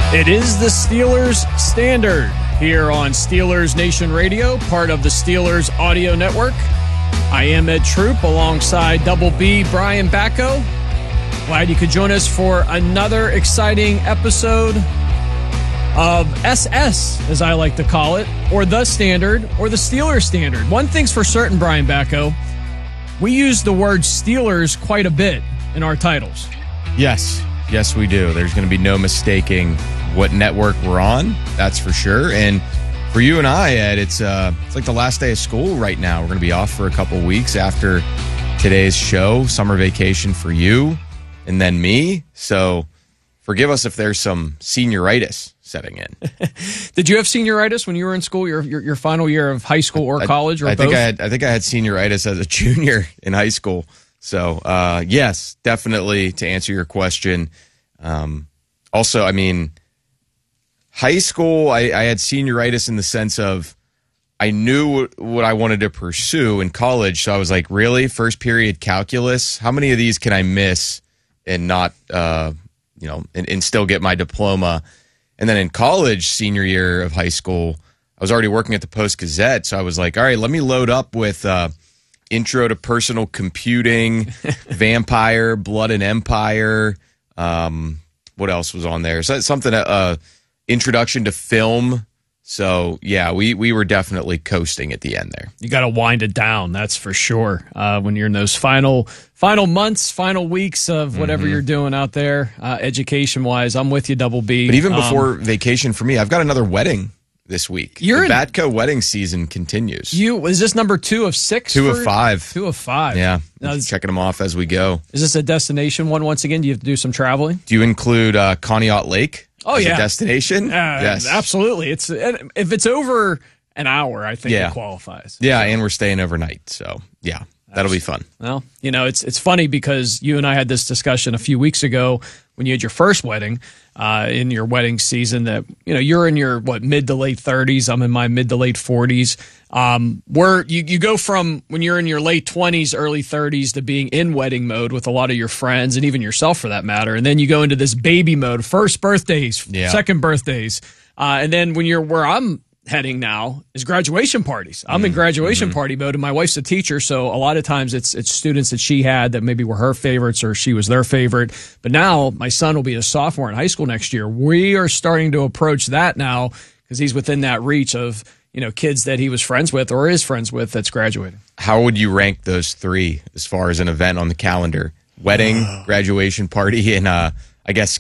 It is the Steelers Standard here on Steelers Nation Radio, part of the Steelers Audio Network. I am Ed Troop alongside Double B Brian Bacco. Glad you could join us for another exciting episode of SS, as I like to call it, or the Standard, or the Steelers Standard. One thing's for certain, Brian Bacco, we use the word Steelers quite a bit in our titles. Yes, we do. There's going to be no mistaking what network we're on, that's for sure. And for you and I, Ed, it's like the last day of school right now. We're going to be off for a couple weeks after today's show, summer vacation for you and then me. So forgive us if there's some senioritis setting in. Did you have senioritis when you were in school, your final year of high school or college, or both? I think I had senioritis as a junior in high school. So, yes, definitely to answer your question. Also, I mean, high school, I had senioritis in the sense of I knew what I wanted to pursue in college. So I was like, really? First period calculus? How many of these can I miss and not, and still get my diploma? And then in college, senior year of high school, I was already working at the Post-Gazette. So I was like, all right, let me load up with Intro to Personal Computing, Vampire, Blood and Empire. What else was on there? So something, Introduction to Film. So, yeah, we were definitely coasting at the end there. You got to wind it down, that's for sure. When you're in those final months, final weeks of whatever you're doing out there, education-wise, I'm with you, Double B. But even before vacation for me, I've got another wedding this week. The Batco wedding season continues. Is this number 2 of 6? 2 of 5. 2 of 5. Yeah, checking them off as we go. Is this a destination one once again? Do you have to do some traveling? Do you include Conneaut Lake? Oh, yeah. A destination? Yes. Absolutely. If it's over an hour, I think it qualifies. Yeah, and we're staying overnight. So, yeah, that'll be fun. Well, it's funny because you and I had this discussion a few weeks ago when you had your first wedding in your wedding season that, you're in your, mid to late 30s. I'm in my mid to late 40s. Where you go from when you're in your late 20s, early 30s to being in wedding mode with a lot of your friends and even yourself for that matter. And then you go into this baby mode, first birthdays, second birthdays. And then where I'm heading now is graduation parties. I'm in graduation party mode, and my wife's a teacher, so a lot of times it's students that she had that maybe were her favorites or she was their favorite. But now my son will be a sophomore in high school next year. We are starting to approach that now because he's within that reach of kids that he was friends with or is friends with that's graduating. How would you rank those 3 as far as an event on the calendar? Wedding, graduation party, and I guess